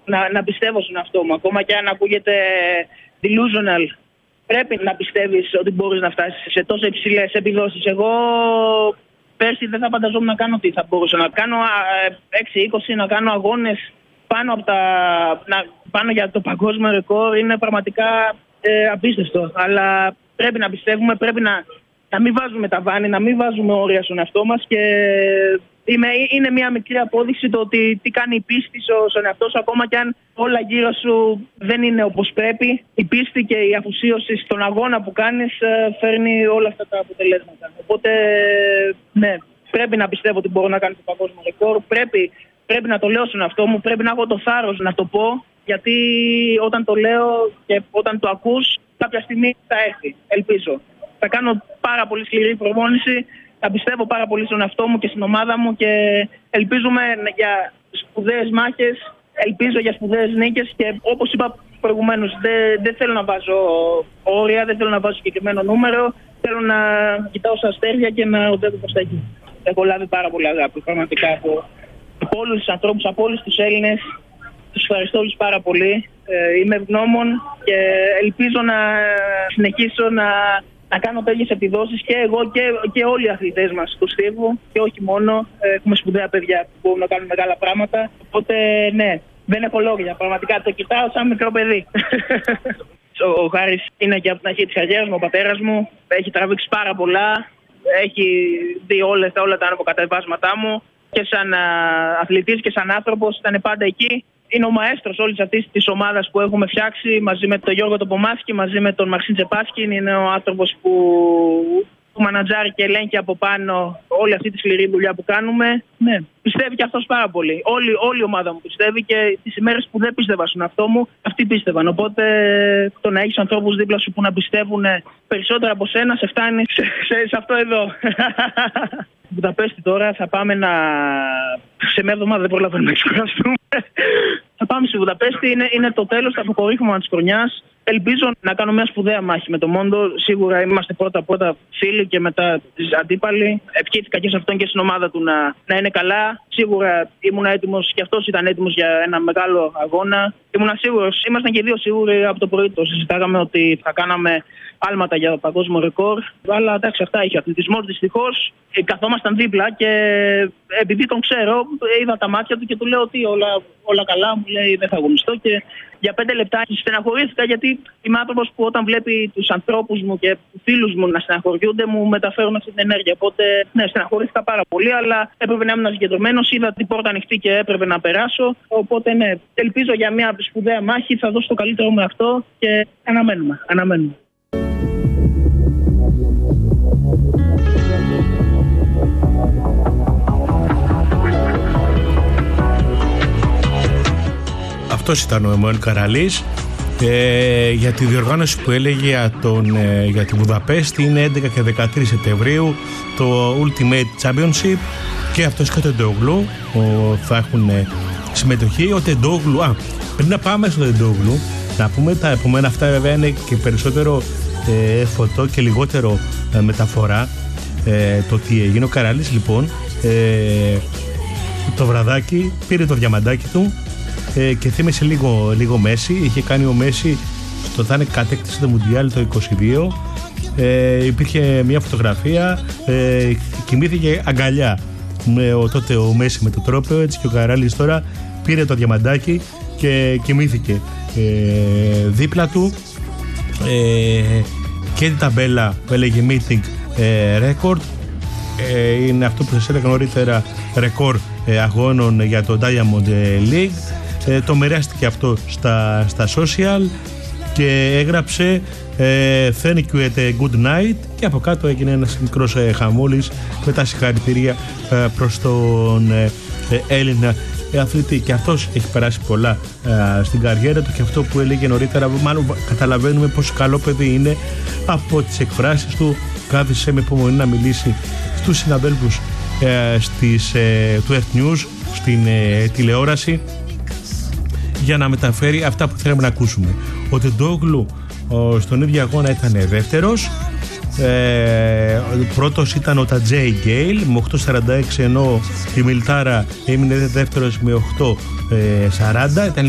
να πιστεύω στον εαυτό μου. Ακόμα και αν ακούγεται delusional, πρέπει να πιστεύεις ότι μπορείς να φτάσεις σε τόσο υψηλές επιδόσεις. Εγώ πέρσι δεν θα φανταζόμουν να κάνω τι θα μπορούσα να κάνω. 6-20, να κάνω αγώνες πάνω για το παγκόσμιο ρεκόρ είναι πραγματικά απίστευτο. Αλλά πρέπει να πιστεύουμε, πρέπει να μην βάζουμε ταβάνι, να μην βάζουμε όρια στον εαυτό μας και είναι μια μικρή απόδειξη το ότι τι κάνει η πίστη στον εαυτό σου, ακόμα κι αν όλα γύρω σου δεν είναι όπως πρέπει. Η πίστη και η αφοσίωση στον αγώνα που κάνεις φέρνει όλα αυτά τα αποτελέσματα. Οπότε, ναι, πρέπει να πιστεύω ότι μπορώ να κάνω το παγκόσμιο ρεκόρ. Πρέπει να το λέω στον εαυτό μου, πρέπει να έχω το θάρρος να το πω, γιατί όταν το λέω και όταν το ακούς, κάποια στιγμή θα έρθει. Ελπίζω. Θα κάνω πάρα πολύ σκληρή προπόνηση. Θα πιστεύω πάρα πολύ στον εαυτό μου και στην ομάδα μου και ελπίζουμε για σπουδαίες μάχες, ελπίζω για σπουδαίες νίκες και όπως είπα προηγουμένως, δεν θέλω να βάζω όρια, δεν θέλω να βάζω συγκεκριμένο νούμερο, θέλω να κοιτάω στα αστέρια και να οδεύω προς τα εκεί. Έχω λάβει πάρα πολύ αγάπη, πραγματικά από όλους τους ανθρώπους, από όλους τους Έλληνες. Τους ευχαριστώ όλους πάρα πολύ. Είμαι ευγνώμων και ελπίζω να συνεχίσω να κάνω τέτοιες επιδόσεις και εγώ και όλοι οι αθλητές μας του στίβου και όχι μόνο. Έχουμε σπουδαία παιδιά που μπορούν να κάνουν μεγάλα πράγματα. Οπότε ναι, δεν έχω λόγια. Πραγματικά το κοιτάω σαν μικρό παιδί. Ο Χάρης είναι και από την αρχή της καριέρας μου, ο πατέρας μου. Έχει τραβήξει πάρα πολλά. Έχει δει όλα τα αναποκατεβάσματά μου. Και σαν αθλητής και σαν άνθρωπος ήταν πάντα εκεί. Είναι ο μαέστρος όλης αυτής της ομάδας που έχουμε φτιάξει μαζί με τον Γιώργο Τοπομάσκι, μαζί με τον Μαξίν Τσεπάσκιν. Είναι ο άνθρωπος που μανατζάρει και ελέγχει από πάνω όλη αυτή τη σκληρή δουλειά που κάνουμε. Ναι, πιστεύει και αυτός πάρα πολύ. Όλη η ομάδα μου πιστεύει και τις ημέρες που δεν πίστευα στον εαυτό μου, αυτοί πίστευαν. Οπότε το να έχεις ανθρώπους δίπλα σου που να πιστεύουν περισσότερα από σένα, σε φτάνει σε αυτό εδώ. Βουδαπέστη τώρα θα πάμε σε μια εβδομάδα δεν προλαβαίνουμε να ξεκουραστούμε. Θα πάμε στη Βουδαπέστη, είναι το τέλος, το αποκορύφωμα της χρονιάς. Ελπίζω να κάνω μια σπουδαία μάχη με το Μόντο. Σίγουρα είμαστε πρώτα φίλοι και μετά αντίπαλοι. Ευχήθηκα και σε αυτόν και στην ομάδα του να είναι καλά. Σίγουρα ήμουν έτοιμος και αυτός ήταν έτοιμος για ένα μεγάλο αγώνα. Ήμουν σίγουρος, ήμασταν και δύο σίγουροι από το πρωί. Το συζητάγαμε ότι θα κάναμε άλματα για παγκόσμιο ρεκόρ. Αλλά εντάξει, αυτά είχε αθλητισμός δυστυχώς. Καθόμασταν δίπλα και επειδή τον ξέρω, είδα τα μάτια του και του λέω ότι όλα καλά. Μου λέει δεν θα αγωνιστώ και για 5 λεπτά στεναχωρήθηκα γιατί είμαι άνθρωπος που όταν βλέπει τους ανθρώπους μου και φίλους μου να στεναχωριούνται μου μεταφέρουν αυτή την ενέργεια. Οπότε ναι, στεναχωρήθηκα πάρα πολύ, αλλά έπρεπε να ήμουν συγκεντρωμένος. Είδα την πόρτα ανοιχτή και έπρεπε να περάσω. Οπότε ναι, ελπίζω για μια σπουδαία μάχη, θα δώσω το καλύτερο μου αυτό και αναμένουμε. Αυτός ήταν ο Εμμανουέλ Καραλής. Για τη διοργάνωση που έλεγε για τη Βουδαπέστη είναι 11 και 13 Σεπτεμβρίου το Ultimate Championship και αυτός και ο Τεντόγλου θα έχουν συμμετοχή. Ο Τεντόγλου, πριν να πάμε στο Τεντόγλου να πούμε τα επόμενα, αυτά βέβαια είναι και περισσότερο φωτό και λιγότερο μεταφορά το τι έγινε. Ο Καραλής λοιπόν το βραδάκι πήρε το διαμαντάκι του και θύμισε λίγο Μέση. Είχε κάνει ο Μέση θα είναι κατέκτησε το Μουντιάλ το 22. Υπήρχε μια φωτογραφία, κοιμήθηκε αγκαλιά τότε ο Μέση με το τρόπαιο, έτσι και ο Καράλης τώρα πήρε το διαμαντάκι και κοιμήθηκε δίπλα του και την ταμπέλα που έλεγε Meeting Record, είναι αυτό που σας έλεγα νωρίτερα, ρεκόρ αγώνων για το Diamond League. Το μοιράστηκε αυτό στα social και έγραψε thank you and good night και από κάτω έγινε ένας μικρός χαμούλης με τα συγχαρητήρια προς τον Έλληνα αθλητή, και αυτός έχει περάσει πολλά στην καριέρα του και αυτό που έλεγε νωρίτερα, μάλλον καταλαβαίνουμε πόσο καλό παιδί είναι από τις εκφράσεις του. Κάθισε με υπομονή να μιλήσει στους συναδέλφους του Earth News στην τηλεόραση για να μεταφέρει αυτά που θέλαμε να ακούσουμε. Ο Τεντόγλου στον ίδιο αγώνα ήταν δεύτερος, πρώτος ήταν ο Τατζέι Γκέιλ με 8.46, ενώ η Μιλτάρα έμεινε δεύτερος με 8.40. Ήταν